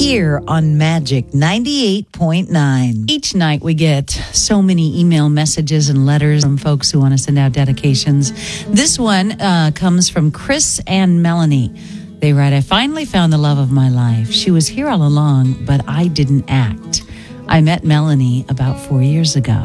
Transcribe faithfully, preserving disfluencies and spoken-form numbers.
here on Magic ninety-eight point nine. Each night we get so many email messages and letters from folks who want to send out dedications. This one uh, comes from Chris and Melanie. They write, I finally found the love of my life. She was here all along, but I didn't act. I met Melanie about four years ago.